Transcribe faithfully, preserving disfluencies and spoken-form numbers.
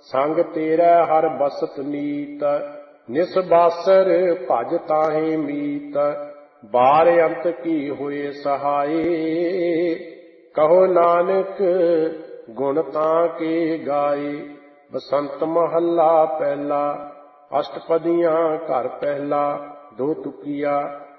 ਸੰਗ ਤੇਰਾ ਹਰ ਬਸਤ ਨੀਤ। ਨਿਸ ਬਾਸਰ ਭਜ ਤਾਹੇ ਮੀਤ। ਬਾਰ ਅੰਤ ਕੀ ਹੋਏ ਸਹਾਏ। ਕਹੋ ਨਾਨਕ ਗੁਣ ਤਾਂ ਕੇ ਗਾਏ। ਬਸੰਤ ਮਹੱਲਾ ਪਹਿਲਾ। ਅਸ਼ਟਪਦੀਆਂ ਘਰ ਪਹਿਲਾ। ਦੋ ਤੁਕੀਆ।